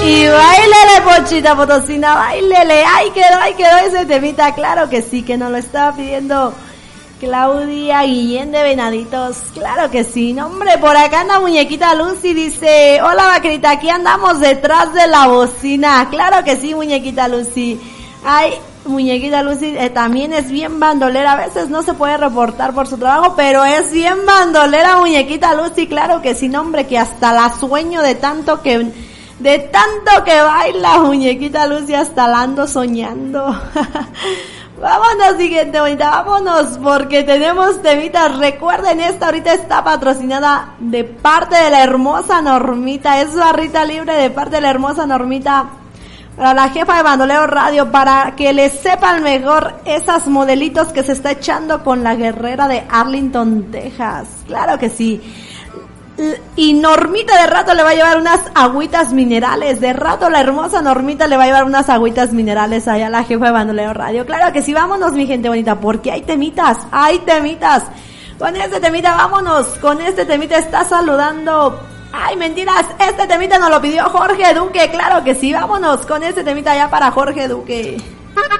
Y bailele, Pochita Potosina, bailele. Ahí quedó ese temita. Claro que sí, que nos lo estaba pidiendo Claudia Guillén de Venaditos. Claro que sí. No, hombre, por acá anda Muñequita Lucy, dice: hola, vaquerita, aquí andamos detrás de la bocina. Claro que sí, Muñequita Lucy. Ay, Muñequita Lucy también es bien bandolera. A veces no se puede reportar por su trabajo, pero es bien bandolera, Muñequita Lucy. Claro que sí, no, hombre, que hasta la sueño de tanto que baila, Muñequita Lucy, hasta la ando soñando. Vámonos, siguiente bonita, vámonos, porque tenemos temitas. Recuerden, esta ahorita está patrocinada de parte de la hermosa Normita. Es barrita libre de parte de la hermosa Normita para la jefa de Bandolero Radio, para que les sepan mejor esas modelitos que se está echando con la guerrera de Arlington, Texas. Claro que sí. Y Normita de rato le va a llevar unas agüitas minerales. De rato la hermosa Normita le va a llevar unas agüitas minerales allá a la jefa de Bandolero Radio. Claro que sí, vámonos, mi gente bonita, porque hay temitas. Con este temita, vámonos. Con este temita está saludando. Ay, mentiras, este temita nos lo pidió Jorge Duque. Claro que sí, vámonos con este temita ya para Jorge Duque.